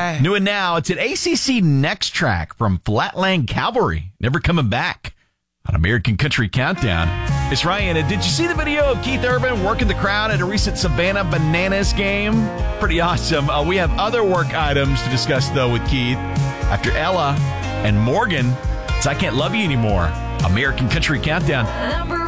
right. New and now, it's an ACC Next Track from Flatland Cavalry. Never coming back on American Country Countdown. It's Ryan. And did you see the video of Keith Urban working the crowd at a recent Savannah Bananas game? Pretty awesome. We have other work items to discuss, though, with Keith. After Ella and Morgan, it's I Can't Love You Anymore. American Country Countdown. Number